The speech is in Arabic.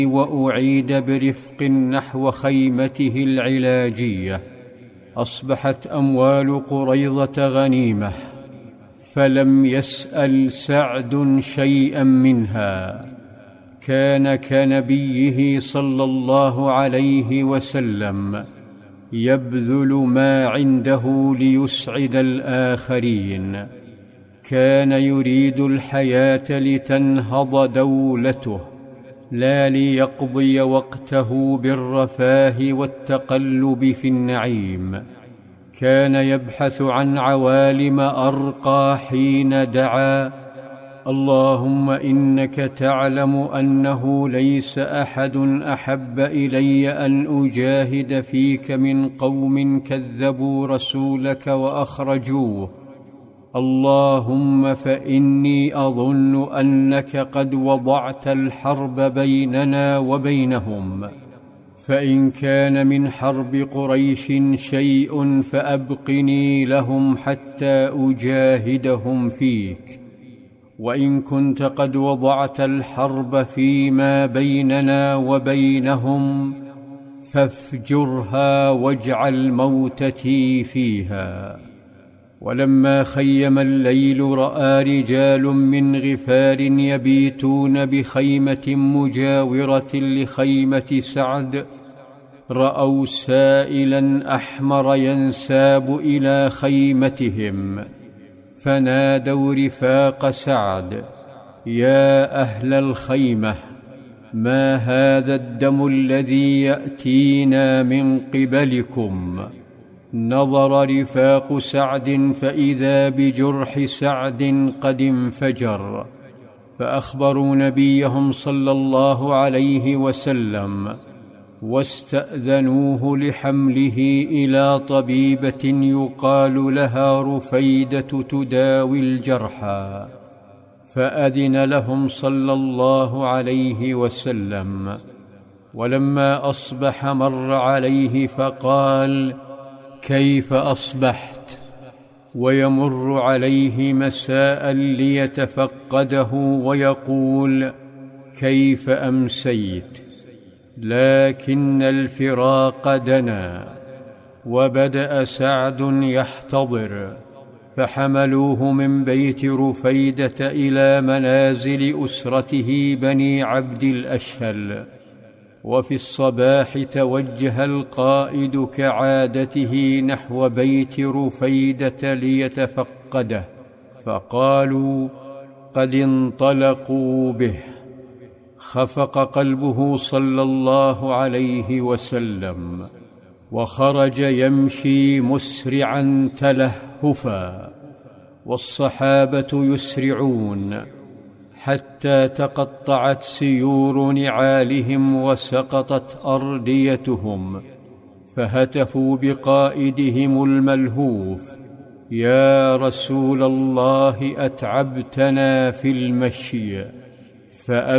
وأعيد برفق نحو خيمته العلاجية. أصبحت أموال قريظة غنيمة، فلم يسأل سعد شيئا منها. كان كنبيه صلى الله عليه وسلم يبذل ما عنده ليسعد الآخرين. كان يريد الحياة لتنهض دولته، لا ليقضي وقته بالرفاه والتقلب في النعيم. كان يبحث عن عوالم أرقى حين دعا: اللهم إنك تعلم أنه ليس أحد أحب إلي أن أجاهد فيك من قوم كذبوا رسولك وأخرجوه. اللهم فإني أظن أنك قد وضعت الحرب بيننا وبينهم، فإن كان من حرب قريش شيء فأبقني لهم حتى أجاهدهم فيك، وإن كنت قد وضعت الحرب فيما بيننا وبينهم فافجرها واجعل موتتي فيها. ولما خيم الليل رأى رجال من غفار يبيتون بخيمة مجاورة لخيمة سعد، رأوا سائلا أحمر ينساب إلى خيمتهم، فنادوا رفاق سعد: يا أهل الخيمة، ما هذا الدم الذي يأتينا من قبلكم؟ نظر رفاق سعد فإذا بجرح سعد قد انفجر، فأخبروا نبيهم صلى الله عليه وسلم، واستأذنوه لحمله إلى طبيبة يقال لها رفيدة تداوي الجرحى، فأذن لهم صلى الله عليه وسلم. ولما أصبح مر عليه فقال: كيف أصبحت؟ ويمر عليه مساء ليتفقده ويقول: كيف أمسيت؟ لكن الفراق دنا. وبدأ سعد يحتضر، فحملوه من بيت رفيدة إلى منازل أسرته بني عبد الأشهل. وفي الصباح توجه القائد كعادته نحو بيت رفيدة ليتفقده، فقالوا: قد انطلقوا به. خفق قلبه صلى الله عليه وسلم، وخرج يمشي مسرعا تلهفا، والصحابة يسرعون، حتى تقطعت سيور نعالهم وسقطت أرديتهم، فهتفوا بقائدهم الملهوف: يا رسول الله، أتعبتنا في المشي.